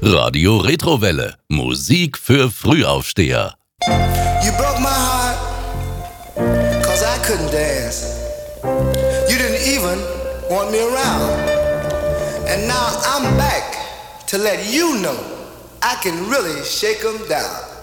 Radio Retrowelle. Musik für Frühaufsteher. You broke my heart, cause I couldn't dance. You didn't even want me around. And now I'm back to let you know I can really shake 'em down.